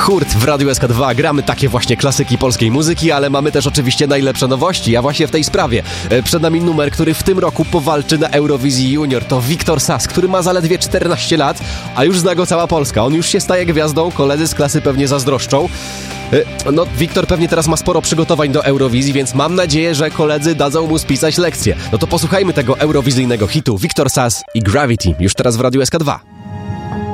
Hurt w Radiu SK2. Gramy takie właśnie klasyki polskiej muzyki, ale mamy też oczywiście najlepsze nowości, a właśnie w tej sprawie. Przed nami numer, który w tym roku powalczy na Eurowizji Junior. To Wiktor Sass, który ma zaledwie 14 lat, a już zna go cała Polska. On już się staje gwiazdą, koledzy z klasy pewnie zazdroszczą. No, Wiktor pewnie teraz ma sporo przygotowań do Eurowizji, więc mam nadzieję, że koledzy dadzą mu spisać lekcję. No to posłuchajmy tego eurowizyjnego hitu Wiktor Sass i Gravity już teraz w Radiu SK2.